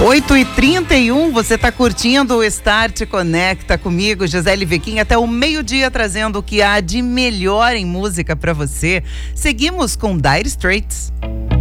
8h31, você está curtindo o Start Conecta comigo, Gisele Vequim, até o meio-dia, trazendo o que há de melhor em música para você. Seguimos com Dire Straits.